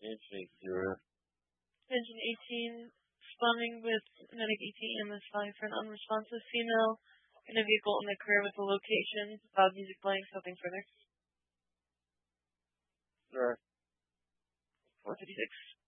Engine 80. Engine 18, responding with medic ET MS5 for an unresponsive female in a vehicle in the career with the location. Loud music playing, something further. Sure. 456.